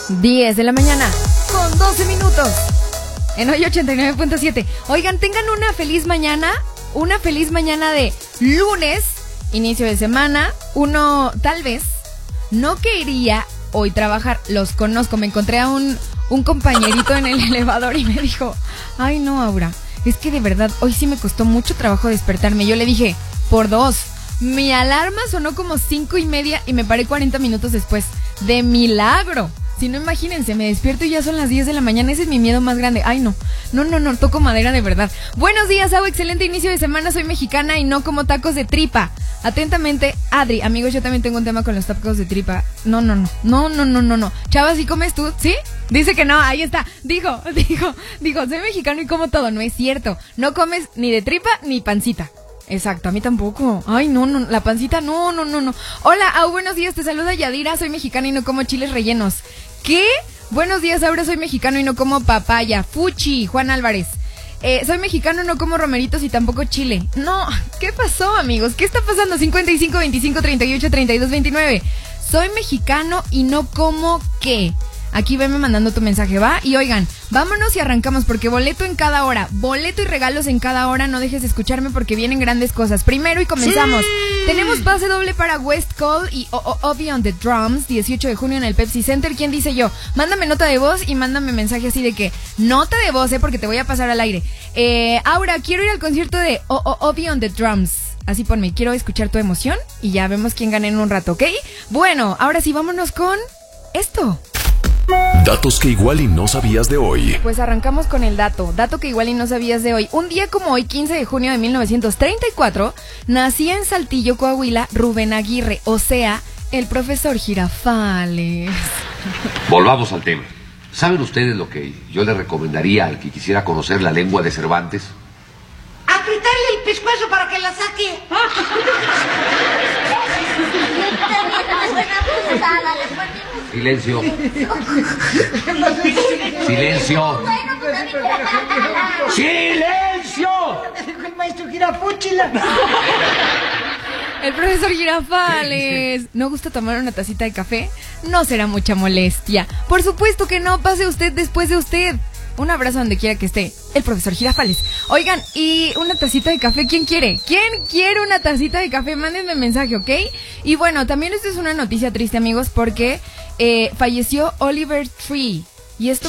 10 de la mañana, con 12 minutos. En hoy 89.7. Oigan, tengan una feliz mañana de lunes, inicio de semana. Uno tal vez no quería hoy trabajar. Los conozco, me encontré a un compañerito en el elevador y me dijo: ay no, Aura, es que de verdad hoy sí me costó mucho trabajo despertarme. Yo le dije, por dos. Mi alarma sonó como 5:30 y me paré 40 minutos después. De milagro. Si no, imagínense, me despierto y ya son las 10 de la mañana. Ese es mi miedo más grande. Ay, no, toco madera de verdad. Buenos días, Au, excelente inicio de semana. Soy mexicana y no como tacos de tripa. Atentamente, Adri. Amigos, yo también tengo un tema con los tacos de tripa. No. Chava, ¿sí comes tú? ¿Sí? Dice que no, ahí está. Dijo, soy mexicano y como todo. No es cierto. No comes ni de tripa ni pancita. Exacto, a mí tampoco. Ay, no, la pancita, no. Hola, Au, buenos días, te saluda Yadira, soy mexicana y no como chiles rellenos. ¿Qué? Buenos días, Aura, soy mexicano y no como papaya. Fuchi, Juan Álvarez. Soy mexicano, no como romeritos y tampoco chile. No, ¿qué pasó, amigos? ¿Qué está pasando? 55, 25, 38, 32, 29. Soy mexicano y no como ¿qué? Aquí venme mandando tu mensaje, ¿va? Y oigan, vámonos y arrancamos porque boleto en cada hora, boleto y regalos en cada hora. No dejes de escucharme porque vienen grandes cosas. Primero y comenzamos. ¡Sí! Tenemos pase doble para West Cole y Obi on the Drums, 18 de junio en el Pepsi Center. ¿Quién dice yo? Mándame nota de voz y mándame mensaje así de que nota de voz, porque te voy a pasar al aire. Aura, quiero ir al concierto de Obi on the Drums. Así ponme, quiero escuchar tu emoción y ya vemos quién gana en un rato, ¿ok? Bueno, ahora sí, vámonos con esto. Datos que igual y no sabías de hoy. Pues arrancamos con el dato que igual y no sabías de hoy. Un día como hoy, 15 de junio de 1934, nacía en Saltillo, Coahuila, Rubén Aguirre, o sea, el profesor Girafales. Volvamos al tema. ¿Saben ustedes lo que yo le recomendaría al que quisiera conocer la lengua de Cervantes? Apretarle el pescuezo para que la saque. Silencio. Silencio. ¡Silencio! Dijo el maestro Girafúchila. El profesor Girafales. ¿No gusta tomar una tacita de café? No será mucha molestia. Por supuesto que no, pase usted después de usted. Un abrazo donde quiera que esté, el profesor Girafales. Oigan, y una tacita de café, ¿quién quiere? ¿Quién quiere una tacita de café? Mándenme mensaje, ¿ok? Y bueno, también esto es una noticia triste, amigos, porque falleció Oliver Tree. ¿Y esto